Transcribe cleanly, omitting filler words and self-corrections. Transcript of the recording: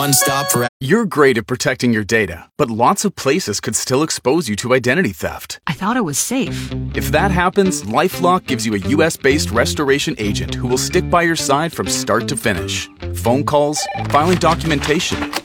one stop for... You're great at protecting your data, but lots of places could still expose you to identity theft. I thought it was safe. If that happens, LifeLock gives you a US-based restoration agent who will stick by your side from start to finish. Phone calls, filing documentation,